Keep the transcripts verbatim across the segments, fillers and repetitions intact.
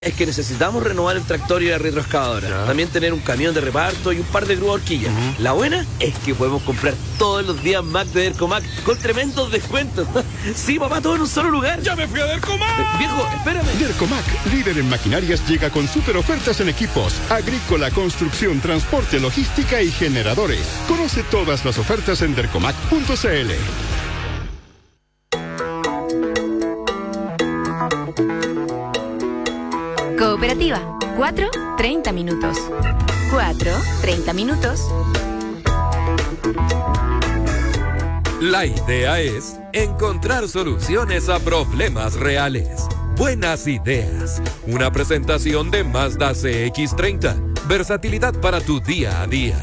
Es que necesitamos renovar el tractor y la retroexcavadora. Ya. También tener un camión de reparto y un par de grúas horquillas. Uh-huh. La buena es que podemos comprar todos los días Mac de Dercomac con tremendos descuentos. Sí, papá, todo en un solo lugar. ¡Ya me fui a Dercomac! Eh, viejo, espérame. Dercomac, líder en maquinarias, llega con super ofertas en equipos, agrícola, construcción, transporte, logística y generadores. Conoce todas las ofertas en dercomac punto c l. Cooperativa, cuatro, treinta minutos. cuatro, treinta minutos. La idea es encontrar soluciones a problemas reales. Buenas ideas. Una presentación de Mazda C X treinta. Versatilidad para tu día a día.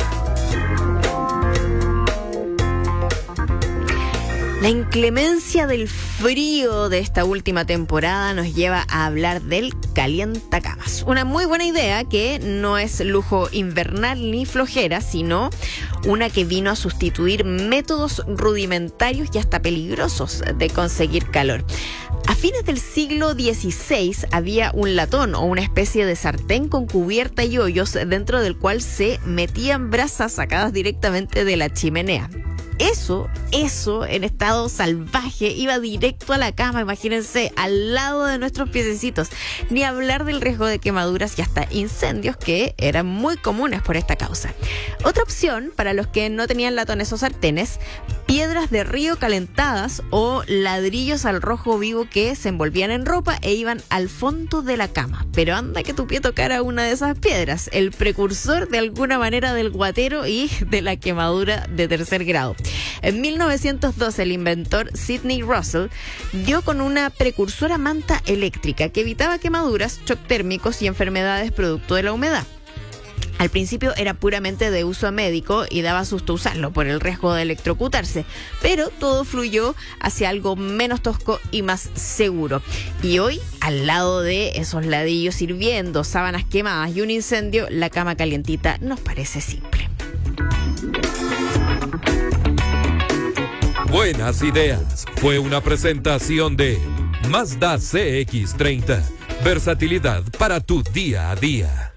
La inclemencia del frío de esta última temporada nos lleva a hablar del calientacamas. Una muy buena idea que no es lujo invernal ni flojera, sino una que vino a sustituir métodos rudimentarios y hasta peligrosos de conseguir calor. A fines del siglo dieciséis había un latón o una especie de sartén con cubierta y hoyos dentro del cual se metían brasas sacadas directamente de la chimenea. Eso, eso en estado salvaje iba directo a la cama, imagínense, al lado de nuestros piececitos. Ni hablar del riesgo de quemaduras y hasta incendios que eran muy comunes por esta causa. Otra opción para los que no tenían latones o sartenes, piedras de río calentadas o ladrillos al rojo vivo que se envolvían en ropa e iban al fondo de la cama. Pero anda que tu pie tocara una de esas piedras, el precursor de alguna manera del guatero y de la quemadura de tercer grado. En mil novecientos doce, el inventor Sidney Russell dio con una precursora manta eléctrica que evitaba quemaduras, shock térmicos y enfermedades producto de la humedad. Al principio era puramente de uso médico y daba susto usarlo por el riesgo de electrocutarse, pero todo fluyó hacia algo menos tosco y más seguro. Y hoy, al lado de esos ladrillos hirviendo, sábanas quemadas y un incendio, la cama calientita nos parece simple. Buenas ideas. Fue una presentación de Mazda C X treinta. Versatilidad para tu día a día.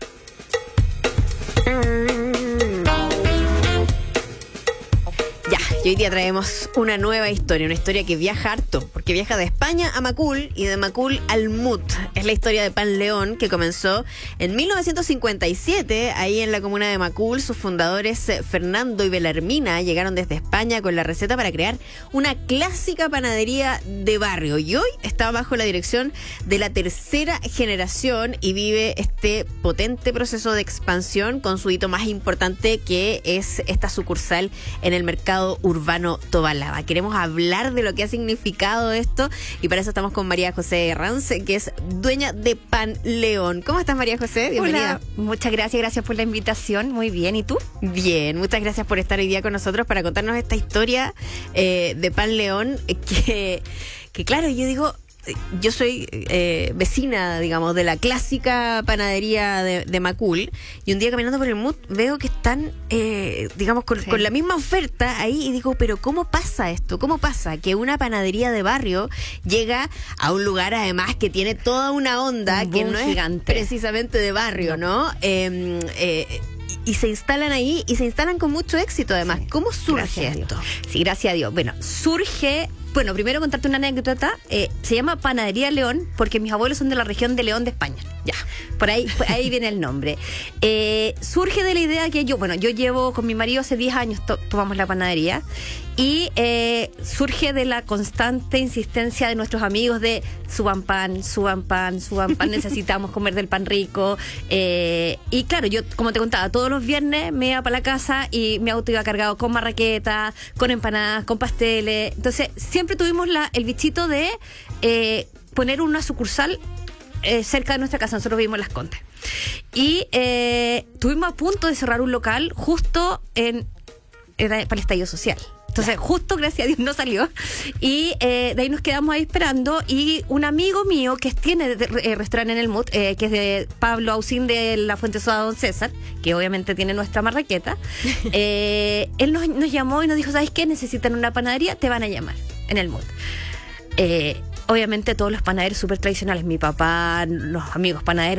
Ya, y hoy día traemos una nueva historia, una historia que viaja harto, porque viaja de España a Macul y de Macul al Mut. Es la historia de Pan León, que comenzó en mil novecientos cincuenta y siete, ahí en la comuna de Macul. Sus fundadores, eh, Fernando y Belarmina, llegaron desde España con la receta para crear una clásica panadería de barrio. Y hoy está bajo la dirección de la tercera generación y vive este potente proceso de expansión con su hito más importante, que es esta sucursal en el mercado urbano Tobalaba. Queremos hablar de lo que ha significado esto y para eso estamos con María José Herranz, que es dueña de Pan León. ¿Cómo estás, María José? Bienvenida. Hola, muchas gracias, gracias por la invitación. Muy bien, ¿y tú? Bien, muchas gracias por estar hoy día con nosotros para contarnos esta historia eh, de Pan León, que, que claro, yo digo, yo soy eh, vecina, digamos, de la clásica panadería de, de Macul, y un día caminando por el Mut veo que están, eh, digamos, con, sí. con la misma oferta ahí, y digo, pero ¿cómo pasa esto? ¿Cómo pasa que una panadería de barrio llega a un lugar, además, que tiene toda una onda un que no gigante. es precisamente de barrio, ¿no? ¿no? Eh, eh, y se instalan ahí, y se instalan con mucho éxito, además. Sí. ¿Cómo surge esto? Sí, gracias a Dios. Bueno, surge... Bueno, primero contarte una anécdota. Eh, se llama Panadería León porque mis abuelos son de la región de León de España. Ya, por ahí, por ahí viene el nombre. Eh, surge de la idea que yo, bueno, yo llevo con mi marido hace diez años, to- tomamos la panadería, y eh, surge de la constante insistencia de nuestros amigos de suban pan, suban pan, suban pan, necesitamos comer del pan rico. Eh, y claro, yo, como te contaba, todos los viernes me iba para la casa y mi auto iba cargado con marraqueta, con empanadas, con pasteles. Entonces, siempre tuvimos la, el bichito de eh, poner una sucursal Eh, cerca de nuestra casa. Nosotros vivimos en Las Condes y eh, estuvimos a punto de cerrar un local justo en era para el estallido social. Entonces, justo, gracias a Dios, no salió. Y eh, de ahí nos quedamos ahí esperando. Y un amigo mío que tiene de, eh, restaurante en el Mut, eh, que es de Pablo Ausín de la Fuente Soda Don César, que obviamente tiene nuestra marraqueta, eh, él nos, nos llamó y nos dijo, ¿sabes qué? Necesitan una panadería, te van a llamar en el Mut. Eh, obviamente todos los panaderos súper tradicionales, mi papá, los amigos panaderos